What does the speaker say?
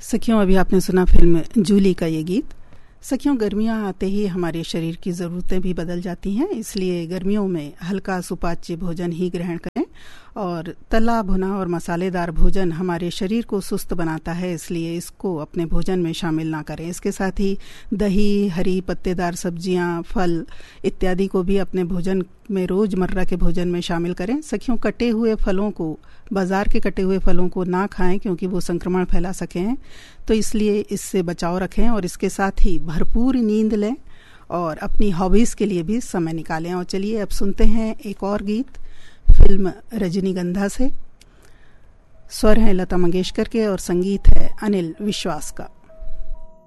सखियों, अभी आपने सुना फिल्म जूली का ये गीत। सखियों, गर्मियाँ आते ही हमारे शरीर की ज़रूरतें भी बदल जाती हैं, इसलिए गर्मियों में हल्का सुपाच्य भोजन ही ग्रहण करें। और तला भुना और मसालेदार भोजन हमारे शरीर को सुस्त बनाता है, इसलिए इसको अपने भोजन में शामिल ना करें। इसके साथ ही दही, हरी पत्तेदार सब्जियां, फल इत्यादि को भी अपने भोजन में रोज़मर्रा के भोजन में शामिल करें। सखियों, कटे हुए फलों को, बाज़ार के कटे हुए फलों को ना खाएं क्योंकि वो संक्रमण फैला सकें, तो इसलिए इससे बचाव रखें। और इसके साथ ही भरपूर नींद लें और अपनी हॉबीज़ के लिए भी समय निकालें। और चलिए अब सुनते हैं एक और गीत फिल्म रजनीगंधा से। स्वर है लता मंगेशकर के और संगीत है अनिल विश्वास का।